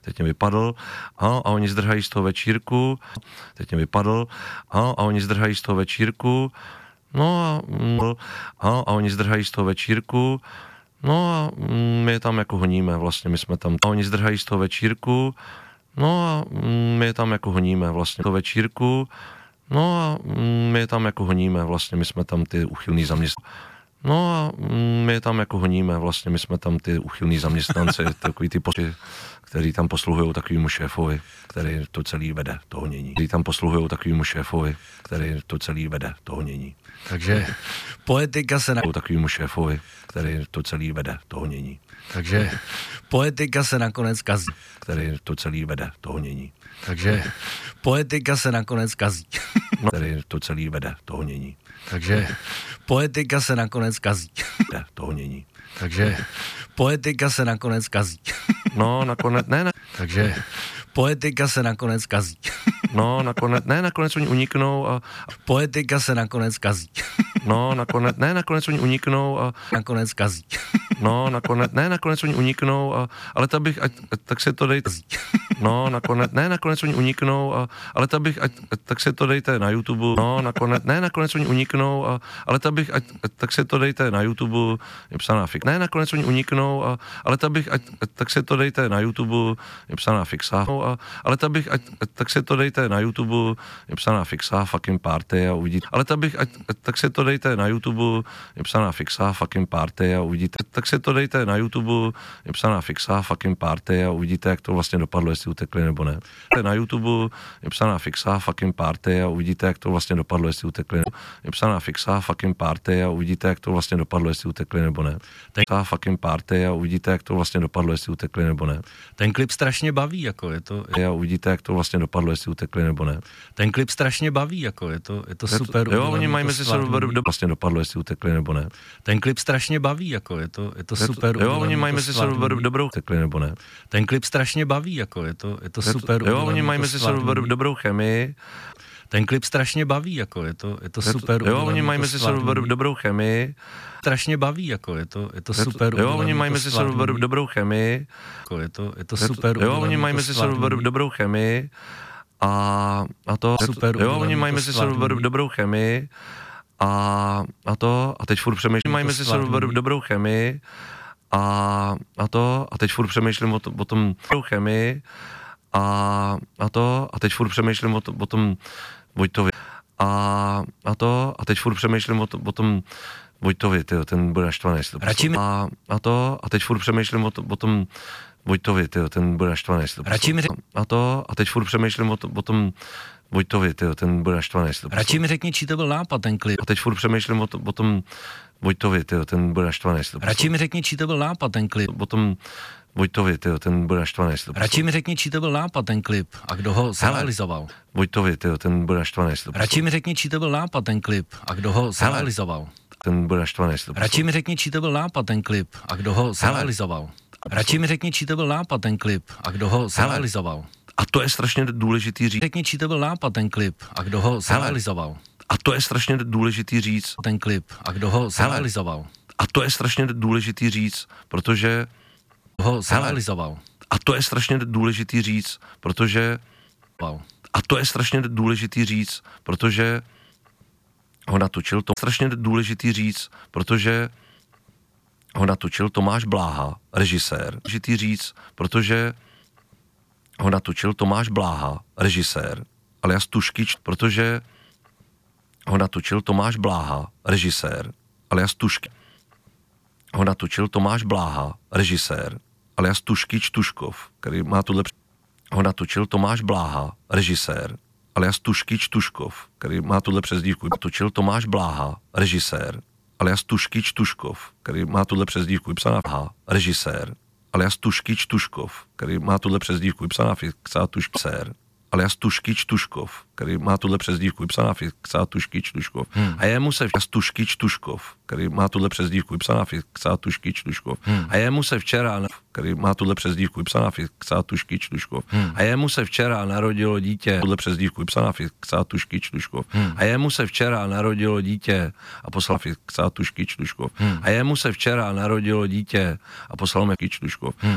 teď mě vypadl, a oni zdrhají z toho večírku, teď mě vypadl, a oni zdrhají z toho večírku, no a oni zdrhají z toho večírku, no a my je tam jako honíme, vlastně my jsme tam, a oni zdrhají z toho večírku, no a my je tam jako honíme, vlastně toho večírku, no a my je tam jako honíme, vlastně my jsme tam ty uchylný zaměstnanci. No a my je tam jako honíme, vlastně my jsme tam ty uchylný zaměstnanci, takový ty který tam posluhují takovýmu šéfovi, který to celý vede, to honění. Který tam posluhují takovýmu šéfovi, který to celý vede, to honění. Takže poetika se takovýmu šéfovi, který to celý vede, to honění. Takže poetika se nakonec kazí. Který to celý vede, to honění. Takže poetika se nakonec kazí. Který to celý vede, to honění. Takže poetika se nakonec kazí. To honění. Takže poetika se nakonec kazí. No, nakonec, ne. Takže poetika se nakonec kazí. No, nakonec oni uniknou a poetika se nakonec kazí. No, nakonec oni uniknou a nakonec kazí. No, nakonec oni uniknou a ale tak se to dejte. No, nakonec oni uniknou a ale tak se to dejte na YouTube. No, nakonec oni uniknou a ale tak se to dejte na YouTube. Je psaná fik. Nakonec oni uniknou a ale tak se to dejte na YouTube. Je psaná fixa. Ale tak se to dejte na YouTube. Je psaná fixa, fucking party a uvidíte. Ale tak se to dejte na YouTube. Je psaná fixa, fucking party a uvidíte. Tak se to dejte na YouTube. Je psaná fixa, fucking party a uvidíte, jak to vlastně dopadlo, jestli utekli nebo ne. Na YouTube je psaná fixa, fucking party a uvidíte, jak to vlastně dopadlo, jestli utekli. Je psaná fixa, fucking party a uvidíte, jak to vlastně dopadlo, jestli utekli nebo ne. Fixa, fucking party a uvidíte, jak to vlastně dopadlo, jestli utekli nebo ne. Ten klip strašně baví, jako je to. A uvidíte, jak to vlastně dopadlo, jestli utekli nebo ne. Ten klip strašně baví, jako je to super. Jo, oni mají mezi sebou vlastně dopadlo, jestli utekli nebo ne. Ten klip strašně baví, jako je to super. Jo, oni mají mezi sebou dobrou utekli nebo ne. Ten klip strašně baví, jako je to super. Jo, oni mají mezi sebou dobrou chemii. Ten klip strašně baví, jako je to super. Jo, oni mají mezi sebou dobrou chemii. Strašně baví, jako je to super. Jo, oni mají mezi sebou dobrou chemii. Jako je to super. Jo, oni mají mezi sebou dobrou chemii. A to super. Jo, oni mají mezi sebou dobrou chemii. A teď furt přemýšlím, mají mezi sebou dobrou chemii. A teď furt přemýšlím o tom chemii. A teď furt přemýšlím o tom Vojtovi. A teď furt přemýšlím o tom Vojtovi, tyjo, ten bude naštvaný. A teď furt přemýšlím o tom Vojtovi, tyjo, ten bude naštvaný. A teď furt přemýšlím o tom Vojtovi, tyjo, ten bude naštvaný. Radši mi řekni, čí to byl nápad, ten klip. A teď furt přemýšlím o tom Vojtovi, tyjo, ten bude naštvaný. Radši mi řekni, čí to byl nápad, ten klip. O tom Vojtovi, tyjo, ten bude naštvaný. Radši mi řekni, čí to byl nápad, ten klip a kdo ho zrealizoval. Vojtovi, tyjo, ten bude naštvaný. Radši mi řekni, čí to byl nápad, ten klip a kdo ho zrealizoval. Ten bude naštvaný. Radši mi řekni, čí to byl nápad, ten klip a kdo ho zrealizoval. Radši mi řekni, čí to byl nápad, ten klip a kdo ho zrealizoval. A to je strašně důležitý říct. Řekni, čí to byl nápad, ten klip a kdo ho zrealizoval. A to je strašně důležitý říct. Ten klip a kdo ho zrealizoval. A to je strašně důležitý říct, protože ho zrealizoval. A to je strašně důležitý říct, protože a to je strašně důležitý říct, protože ho natočil to strašně důležitý říct, protože ho natočil Tomáš Bláha, režisér. Důležitý říct, protože ho natočil Tomáš Bláha, režisér, alias Tuškyč, protože ho natočil Tomáš Bláha, režisér, alias Tuškyč. Ho natočil Tomáš Bláha, režisér, alias Tuškyč Tuškov, který má tohle. Ho natočil Tomáš Bláha, režisér, alias Tuškyč Tuškov, který má tohle přezdívku. Natočil Tomáš Bláha, režisér, alias Tuškyč Tuškov, který má tohle přezdívku. Psaná režisér, alias Tuškyč Tuškov, který má tohle přezdívku. Psaná fixa Tuškyč, alias Tuškyč Tuškov, který má tohle přezdívku. Psaná fixa Tuškyč Tuškov. A jemu se Tuškyč Tuškov, který má tohle přezdívku. Psaná fixa Tuškyč Tuškov. A jemu se včera, který má tohle přezdívku. Psaná fixa Tuškyč Tuškov. A jemu se včera narodilo dítě. Tohle přezdívku. Psaná fixa Tuškyč Tuškov. A jemu se včera narodilo dítě a poslal fixa Tuškyč Tuškov. A jemu se včera narodilo dítě a poslal Tuškov.